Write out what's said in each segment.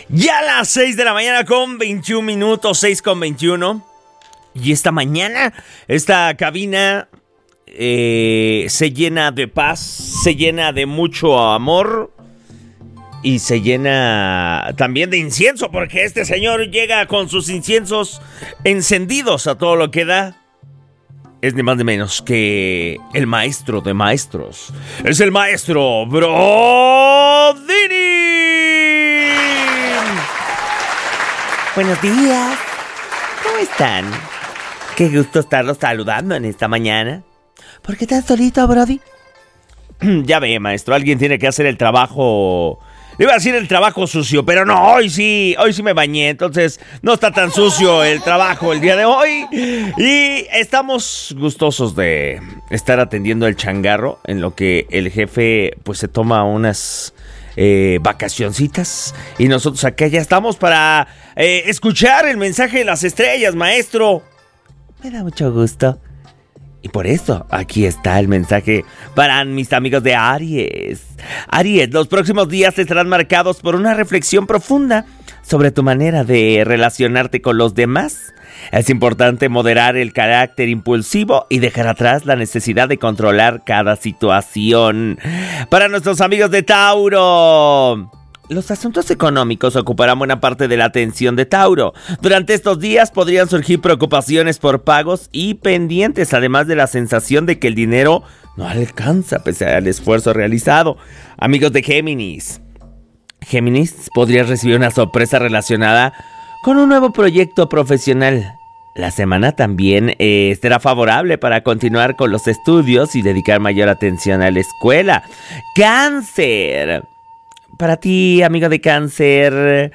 Ya a las 6 de la mañana con 21 minutos, 6 con 21. Y esta mañana, esta cabina se llena de paz, se llena de mucho amor y se llena también de incienso, porque este señor llega con sus inciensos encendidos a todo lo que da. Es ni más ni menos que el maestro de maestros. Es el maestro Brodini. Buenos días. ¿Cómo están? Qué gusto estarlos saludando en esta mañana. ¿Por qué tan solito, Brody? Ya ve, maestro, alguien tiene que hacer el trabajo. Iba a decir el trabajo sucio, pero no, hoy sí me bañé, entonces no está tan sucio el trabajo el día de hoy. Y estamos gustosos de estar atendiendo el changarro, en lo que el jefe pues se toma unas vacacioncitas. Y nosotros acá ya estamos para escuchar el mensaje de las estrellas, maestro. Me da mucho gusto. Y por eso, aquí está el mensaje para mis amigos de Aries. Aries, los próximos días estarán marcados por una reflexión profunda sobre tu manera de relacionarte con los demás. Es importante moderar el carácter impulsivo y dejar atrás la necesidad de controlar cada situación. Para nuestros amigos de Tauro, los asuntos económicos ocuparán buena parte de la atención de Tauro. Durante estos días podrían surgir preocupaciones por pagos y pendientes, además de la sensación de que el dinero no alcanza pese al esfuerzo realizado. Amigos de Géminis. Géminis, podrías recibir una sorpresa relacionada con un nuevo proyecto profesional. La semana también será favorable para continuar con los estudios y dedicar mayor atención a la escuela. Cáncer. Para ti, amigo de Cáncer,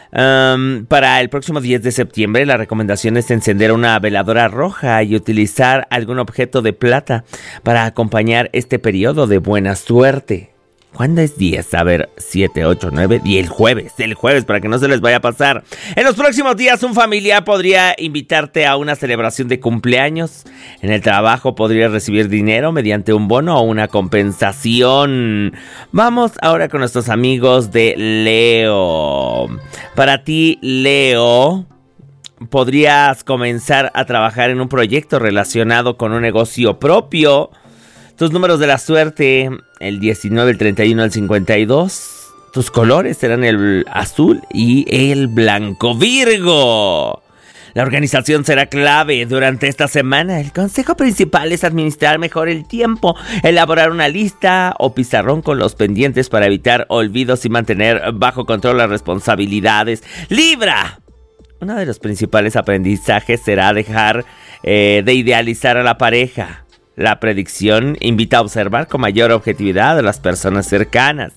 para el próximo 10 de septiembre, la recomendación es encender una veladora roja y utilizar algún objeto de plata para acompañar este periodo de buena suerte. ¿Cuándo es 10? A ver, 7, 8, 9, 10, el jueves, para que no se les vaya a pasar. En los próximos días, un familiar podría invitarte a una celebración de cumpleaños. En el trabajo podrías recibir dinero mediante un bono o una compensación. Vamos ahora con nuestros amigos de Leo. Para ti, Leo, podrías comenzar a trabajar en un proyecto relacionado con un negocio propio. Tus números de la suerte, el 19, el 31, el 52. Tus colores serán el azul y el blanco. Virgo. La organización será clave durante esta semana. El consejo principal es administrar mejor el tiempo, elaborar una lista o pizarrón con los pendientes para evitar olvidos y mantener bajo control las responsabilidades. Libra. Uno de los principales aprendizajes será dejar de idealizar a la pareja. La predicción invita a observar con mayor objetividad a las personas cercanas.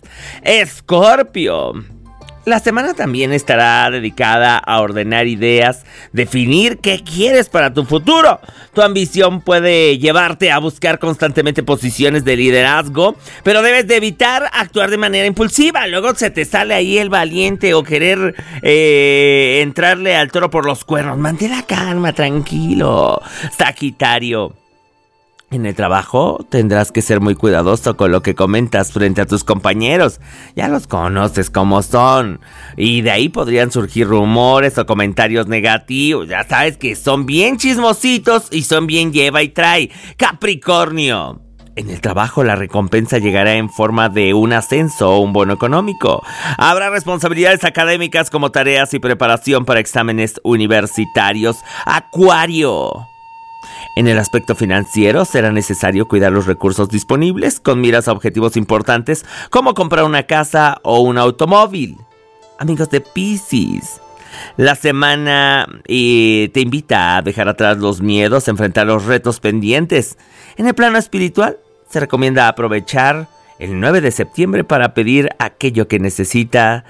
Escorpio. La semana también estará dedicada a ordenar ideas, definir qué quieres para tu futuro. Tu ambición puede llevarte a buscar constantemente posiciones de liderazgo, pero debes de evitar actuar de manera impulsiva. Luego se te sale ahí el valiente o querer entrarle al toro por los cuernos. Mantén la calma, tranquilo. Sagitario. En el trabajo tendrás que ser muy cuidadoso con lo que comentas frente a tus compañeros. Ya los conoces como son. Y de ahí podrían surgir rumores o comentarios negativos. Ya sabes que son bien chismositos y son bien lleva y trae. Capricornio. En el trabajo la recompensa llegará en forma de un ascenso o un bono económico. Habrá responsabilidades académicas como tareas y preparación para exámenes universitarios. Acuario. En el aspecto financiero será necesario cuidar los recursos disponibles con miras a objetivos importantes como comprar una casa o un automóvil. Amigos de Piscis, la semana te invita a dejar atrás los miedos, enfrentar los retos pendientes. En el plano espiritual se recomienda aprovechar el 9 de septiembre para pedir aquello que necesita.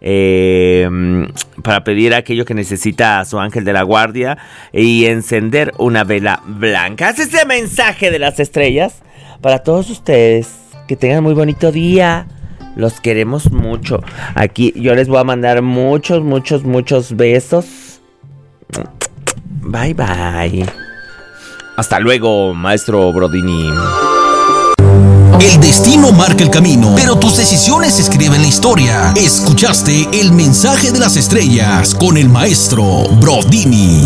A su ángel de la guardia y encender una vela blanca. Ese es el mensaje de las estrellas para todos ustedes. Que tengan muy bonito día. Los queremos mucho. Aquí yo les voy a mandar muchos besos. Bye bye. Hasta luego, maestro Brodini. El destino marca el camino, pero tus decisiones escriben la historia. Escuchaste el mensaje de las estrellas con el maestro Brodini.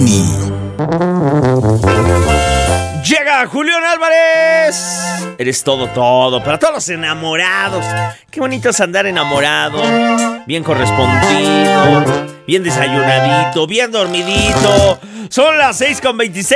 Llega Julián Álvarez. Eres todo para todos los enamorados. Qué bonito es andar enamorado. Bien correspondido, bien desayunadito, bien dormidito. Son las 6:26.